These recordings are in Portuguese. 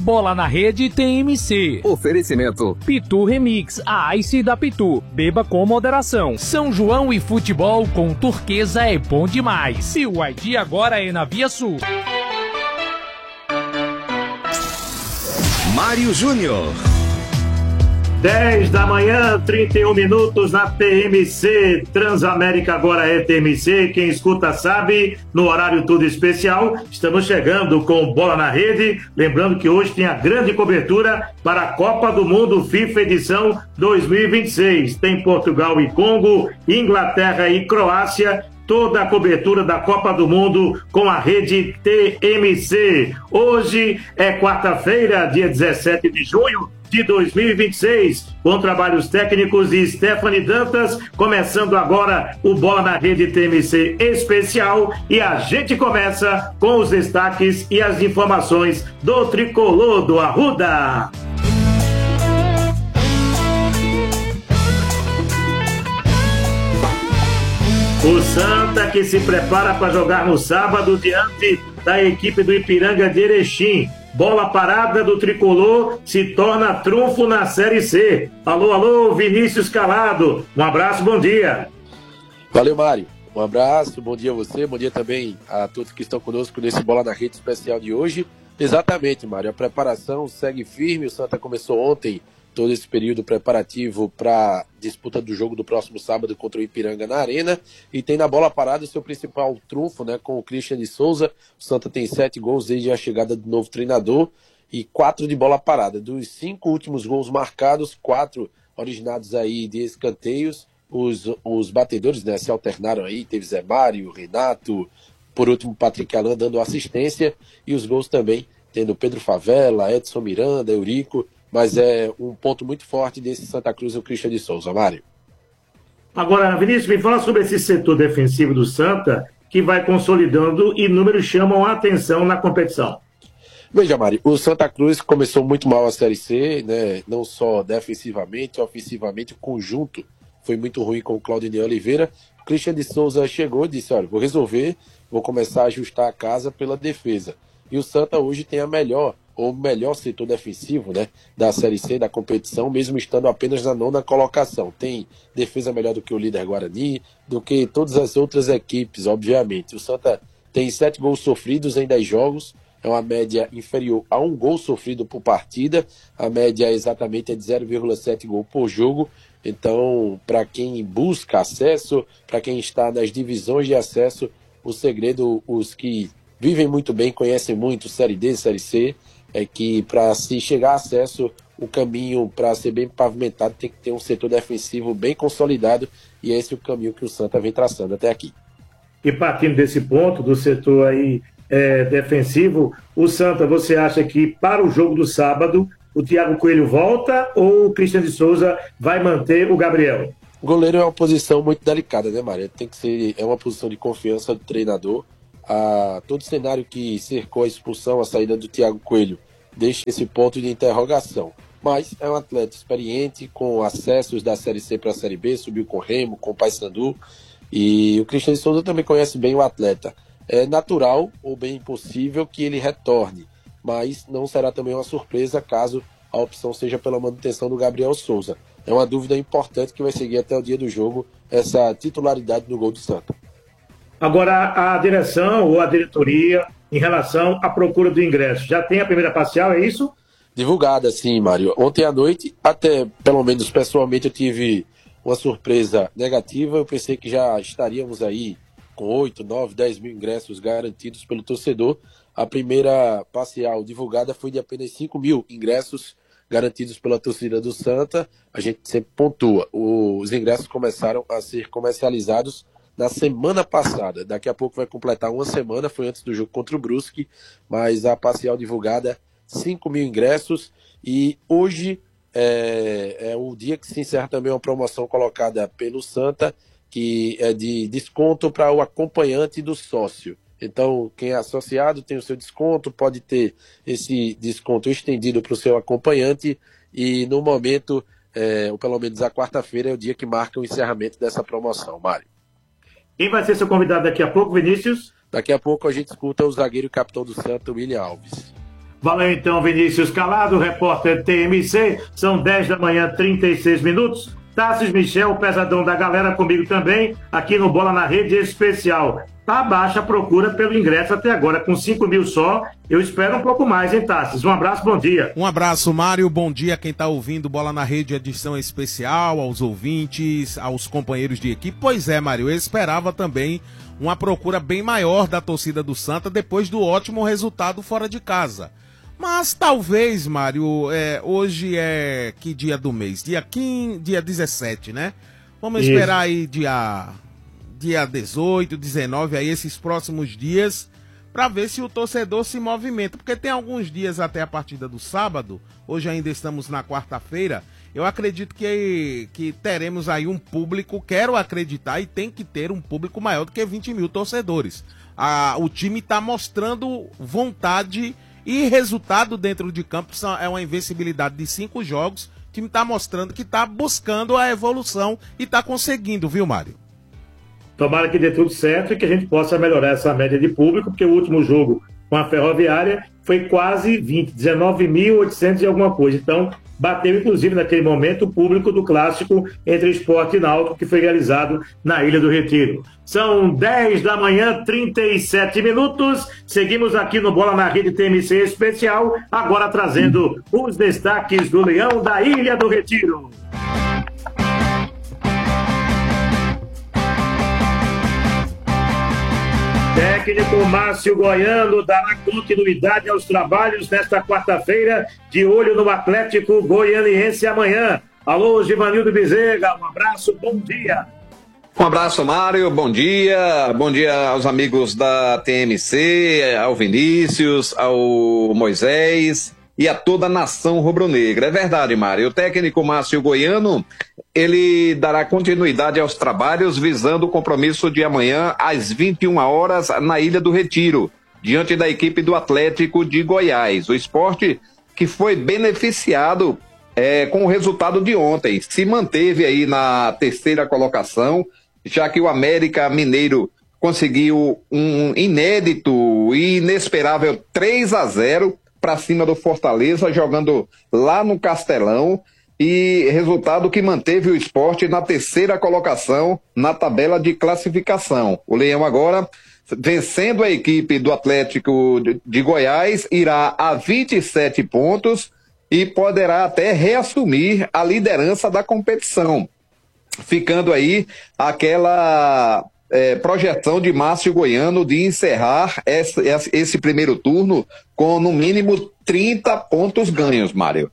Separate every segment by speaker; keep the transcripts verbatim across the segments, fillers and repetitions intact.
Speaker 1: Bola na Rede T M C.
Speaker 2: Oferecimento
Speaker 1: Pitu Remix, a Ice da Pitu. Beba com moderação. São João e futebol com Turquesa é bom demais. E o I D agora é na Via Sul.
Speaker 2: Mário Júnior.
Speaker 3: dez da manhã, trinta e um minutos na T M C. Transamérica agora é T M C. Quem escuta sabe, no horário tudo especial. Estamos chegando com Bola na Rede. Lembrando que hoje tem a grande cobertura para a Copa do Mundo FIFA edição dois mil e vinte e seis. Tem Portugal e Congo, Inglaterra e Croácia. Toda a cobertura da Copa do Mundo com a rede T M C. Hoje é quarta-feira, dia dezessete de junho de dois mil e vinte e seis, com trabalhos técnicos de Stephanie Dantas, começando agora o Bola na Rede T M C especial, e a gente começa com os destaques e as informações do Tricolor do Arruda. O Santa, que se prepara para jogar no sábado diante da equipe do Ipiranga de Erechim. Bola parada do Tricolor se torna trunfo na Série C. Alô, alô, Vinícius Calado. Um abraço, bom dia.
Speaker 4: Valeu, Mário. Um abraço, bom dia a você, bom dia também a todos que estão conosco nesse Bola na Rede especial de hoje. Exatamente, Mário, a preparação segue firme. O Santa começou ontem todo esse período preparativo para a disputa do jogo do próximo sábado contra o Ipiranga na Arena, e tem na bola parada o seu principal trunfo, né, com o Christian de Souza. O Santa tem sete gols desde a chegada do novo treinador e quatro de bola parada. Dos cinco últimos gols marcados, quatro originados aí de escanteios. Os, os batedores, né, se alternaram aí, teve Zé Mário, Renato, por último Patrick Alan dando assistência, e os gols também tendo Pedro Favela, Edson Miranda, Eurico. Mas é um ponto muito forte desse Santa Cruz, o Christian de Souza, Mário.
Speaker 3: Agora, Vinícius, me fala sobre esse setor defensivo do Santa, que vai consolidando e números chamam a atenção na competição.
Speaker 4: Veja, Mário, o Santa Cruz começou muito mal a Série C, né? Não só defensivamente, ofensivamente, o conjunto foi muito ruim com o Claudinei Oliveira. O Christian de Souza chegou e disse, olha, vou resolver, vou começar a ajustar a casa pela defesa. E o Santa hoje tem a melhor, ou melhor setor defensivo, né, da Série C, da competição, mesmo estando apenas na nona colocação. Tem defesa melhor do que o líder Guarani, do que todas as outras equipes, obviamente. O Santa tem sete gols sofridos em dez jogos, é uma média inferior a um gol sofrido por partida, a média exatamente é de zero vírgula sete gol por jogo. Então, para quem busca acesso, para quem está nas divisões de acesso, o segredo, os que vivem muito bem, conhecem muito Série D, Série C, é que para se chegar a acesso, o caminho para ser bem pavimentado tem que ter um setor defensivo bem consolidado, e esse é o caminho que o Santa vem traçando até aqui.
Speaker 3: E partindo desse ponto, do setor aí é, defensivo, o Santa, você acha que para o jogo do sábado, o Thiago Coelho volta ou o Christian de Souza vai manter o Gabriel?
Speaker 4: O goleiro é uma posição muito delicada, né, Maria? Tem que ser, é uma posição de confiança do treinador. A, todo o cenário que cercou a expulsão, a saída do Thiago Coelho, deixa esse ponto de interrogação. Mas é um atleta experiente, com acessos da Série C para a Série B, subiu com o Remo, com o Paysandu, e o Christian de Souza também conhece bem o atleta. É natural ou bem impossível que ele retorne, mas não será também uma surpresa caso a opção seja pela manutenção do Gabriel Souza. É uma dúvida importante que vai seguir até o dia do jogo, essa titularidade no gol do Santa.
Speaker 3: Agora, a direção ou a diretoria, em relação à procura do ingresso, já tem a primeira parcial, é isso?
Speaker 4: Divulgada, sim, Mário. Ontem à noite, até pelo menos pessoalmente, eu tive uma surpresa negativa. Eu pensei que já estaríamos aí com oito, nove, dez mil ingressos garantidos pelo torcedor. A primeira parcial divulgada foi de apenas cinco mil ingressos garantidos pela torcida do Santa. A gente sempre pontua. Os ingressos começaram a ser comercializados na semana passada. Daqui a pouco vai completar uma semana, foi antes do jogo contra o Brusque, mas a parcial divulgada, cinco mil ingressos, e hoje é, é o dia que se encerra também uma promoção colocada pelo Santa, que é de desconto para o acompanhante do sócio. Então, quem é associado tem o seu desconto, pode ter esse desconto estendido para o seu acompanhante, e no momento, é, ou pelo menos a quarta-feira, é o dia que marca o encerramento dessa promoção, Mário.
Speaker 3: Quem vai ser seu convidado daqui a pouco, Vinícius?
Speaker 4: Daqui a pouco a gente escuta o zagueiro e capitão do Santa, William Alves.
Speaker 3: Valeu então, Vinícius Calado, repórter T M C. São dez da manhã, trinta e seis minutos. Tassis Michel, pesadão da galera, comigo também, aqui no Bola na Rede Especial. Tá baixa a procura pelo ingresso até agora, com cinco mil só. Eu espero um pouco mais, hein, Tassis? Um abraço, bom dia.
Speaker 2: Um abraço, Mário. Bom dia a quem tá ouvindo Bola na Rede, edição especial, aos ouvintes, aos companheiros de equipe. Pois é, Mário, eu esperava também uma procura bem maior da torcida do Santa depois do ótimo resultado fora de casa. Mas talvez, Mário, é, hoje é que dia do mês? Dia quinze, dia dezessete, né? Vamos Isso. esperar aí dia, dia dezoito, dezenove, aí esses próximos dias, para ver se o torcedor se movimenta. Porque tem alguns dias até a partida do sábado, hoje ainda estamos na quarta-feira, eu acredito que, que teremos aí um público, quero acreditar, e tem que ter um público maior do que vinte mil torcedores. A, o time está mostrando vontade e resultado dentro de campo. É uma invencibilidade de cinco jogos. O time está mostrando que está buscando a evolução e está conseguindo, viu, Mário?
Speaker 3: Tomara que dê tudo certo e que a gente possa melhorar essa média de público, porque o último jogo com a Ferroviária foi quase vinte, dezenove mil oitocentos e alguma coisa. Então, bateu, inclusive, naquele momento, o público do clássico entre Sport e Náutico, que foi realizado na Ilha do Retiro. São dez da manhã, trinta e sete minutos. Seguimos aqui no Bola na Rede T M C Especial, agora trazendo os destaques do Leão da Ilha do Retiro. Técnico Márcio Goiano dará continuidade aos trabalhos nesta quarta-feira, de olho no Atlético Goianiense amanhã. Alô, Givanildo Bezerra, um abraço, bom dia.
Speaker 5: Um abraço, Mário, bom dia. Bom dia aos amigos da T M C, ao Vinícius, ao Moisés e a toda a nação rubro-negra. É verdade, Mário. O técnico Márcio Goiano, ele dará continuidade aos trabalhos visando o compromisso de amanhã às vinte e uma horas na Ilha do Retiro, diante da equipe do Atlético de Goiás. O Sport, que foi beneficiado é, com o resultado de ontem, se manteve aí na terceira colocação, já que o América Mineiro conseguiu um inédito e inesperável três a zero para cima do Fortaleza, jogando lá no Castelão, e resultado que manteve o Sport na terceira colocação na tabela de classificação. O Leão agora, vencendo a equipe do Atlético de Goiás, irá a vinte e sete pontos e poderá até reassumir a liderança da competição, ficando aí aquela é, projeção de Márcio Goiano de encerrar esse, esse primeiro turno com no mínimo trinta pontos ganhos, Mário.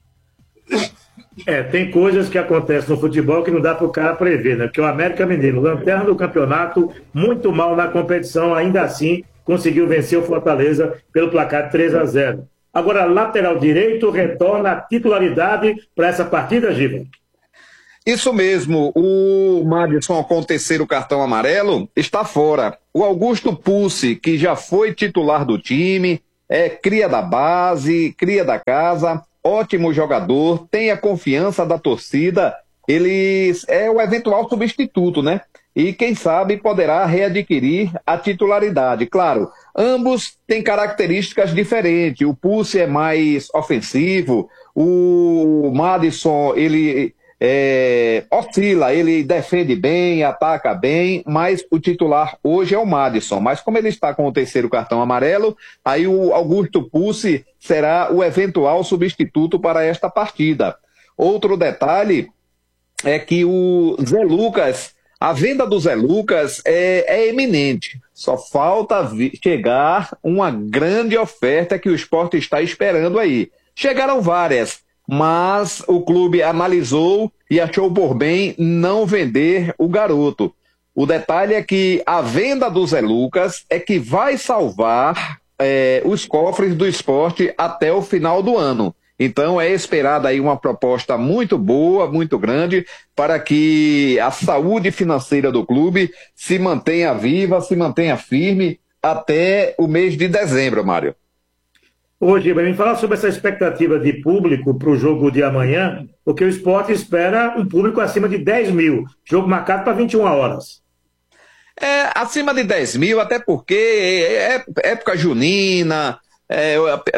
Speaker 3: É, tem coisas que acontecem no futebol que não dá para o cara prever, né? Porque o América Mineiro, lanterna do campeonato, muito mal na competição, ainda assim conseguiu vencer o Fortaleza pelo placar de três a zero. Agora, lateral direito retorna a titularidade para essa partida, Giba?
Speaker 5: Isso mesmo, o Madison, com o terceiro cartão amarelo, está fora. O Augusto Pulse, que já foi titular do time, é cria da base, cria da casa, ótimo jogador, tem a confiança da torcida, ele é o eventual substituto, né? E quem sabe poderá readquirir a titularidade. Claro, ambos têm características diferentes. O Pulse é mais ofensivo, o Madison, ele é, oscila, ele defende bem, ataca bem, mas o titular hoje é o Madison. Mas como ele está com o terceiro cartão amarelo, aí o Augusto Pulse será o eventual substituto para esta partida. Outro detalhe é que o Zé Lucas, a venda do Zé Lucas é, é eminente. Só falta vi- chegar uma grande oferta que o Sport está esperando aí. Chegaram várias, mas o clube analisou e achou por bem não vender o garoto. O detalhe é que a venda do Zé Lucas é que vai salvar é, os cofres do Sport até o final do ano. Então é esperada aí uma proposta muito boa, muito grande, para que a saúde financeira do clube se mantenha viva, se mantenha firme até o mês de dezembro, Mário.
Speaker 3: Hoje, vai me falar sobre essa expectativa de público para o jogo de amanhã, porque o Sport espera um público acima de dez mil, jogo marcado para vinte e uma horas.
Speaker 5: É, acima de dez mil, até porque é época junina, é,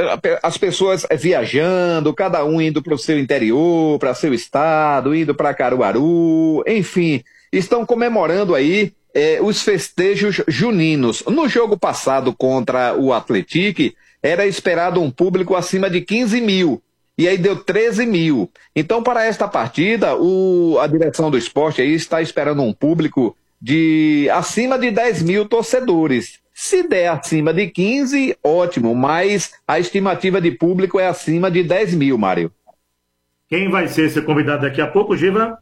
Speaker 5: as pessoas viajando, cada um indo para o seu interior, para seu estado, indo para Caruaru, enfim, estão comemorando aí é, os festejos juninos. No jogo passado contra o Atlético, era esperado um público acima de quinze mil, e aí deu treze mil. Então, para esta partida, o, a direção do esporte aí está esperando um público de acima de dez mil torcedores. Se der acima de quinze, ótimo, mas a estimativa de público é acima de dez mil, Mário.
Speaker 3: Quem vai ser esse convidado daqui a pouco, Giva?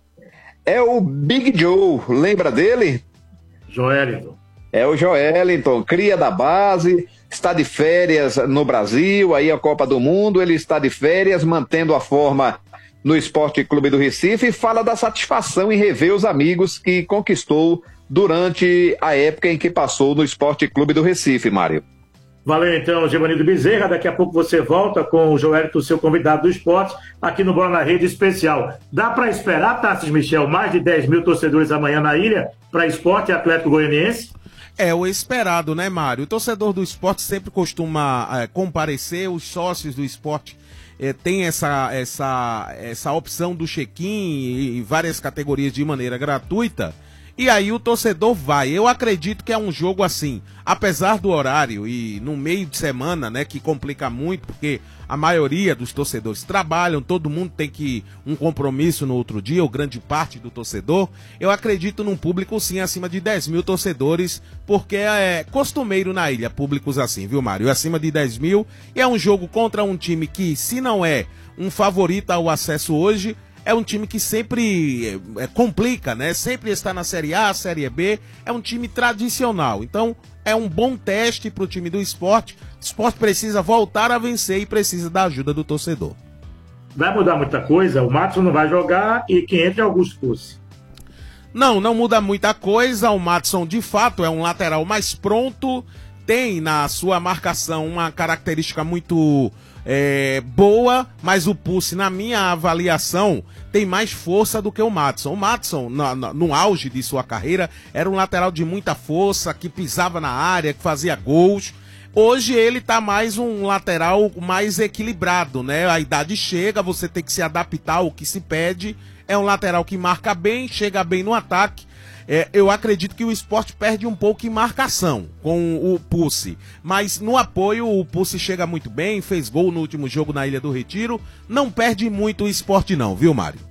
Speaker 5: É o Big Joe, lembra dele?
Speaker 3: Joelinton.
Speaker 5: É o Joelinton, cria da base, está de férias no Brasil, aí a Copa do Mundo, ele está de férias, mantendo a forma no Esporte Clube do Recife, e fala da satisfação em rever os amigos que conquistou durante a época em que passou no Esporte Clube do Recife, Mário.
Speaker 3: Valeu então, Givanildo Bezerra. Daqui a pouco você volta com o Joelito, seu convidado do esporte, aqui no Bola na Rede Especial. Dá para esperar, Tassis Michel, mais de dez mil torcedores amanhã na ilha para Esporte e Atlético Goianiense?
Speaker 2: É o esperado, né, Mário? O torcedor do esporte sempre costuma é, comparecer, os sócios do esporte é, têm essa, essa, essa opção do check-in e várias categorias de maneira gratuita. E aí o torcedor vai. Eu acredito que é um jogo assim, apesar do horário e no meio de semana, né, que complica muito, porque a maioria dos torcedores trabalham, todo mundo tem que um compromisso no outro dia, ou grande parte do torcedor. Eu acredito num público sim acima de dez mil torcedores, porque é costumeiro na ilha públicos assim, viu, Mário? Acima de dez mil, e é um jogo contra um time que, se não é um favorito ao acesso hoje, é um time que sempre é, complica, né? Sempre está na Série A, Série B. É um time tradicional. Então, é um bom teste para o time do esporte. O esporte precisa voltar a vencer e precisa da ajuda do torcedor.
Speaker 3: Vai mudar muita coisa? O Matos não vai jogar e quem entra é Augusto Pucci.
Speaker 2: Não, não muda muita coisa. O Matson, de fato, é um lateral mais pronto. Tem na sua marcação uma característica muito é, boa, mas o Pucci, na minha avaliação, tem mais força do que o Matson. O Matson, no, no, no auge de sua carreira, era um lateral de muita força, que pisava na área, que fazia gols. Hoje ele tá mais um lateral mais equilibrado, né? A idade chega, você tem que se adaptar ao que se pede. É um lateral que marca bem, chega bem no ataque. É, eu acredito que o esporte perde um pouco em marcação com o Pucci, mas no apoio o Pucci chega muito bem, fez gol no último jogo na Ilha do Retiro, não perde muito o esporte não, viu, Mário?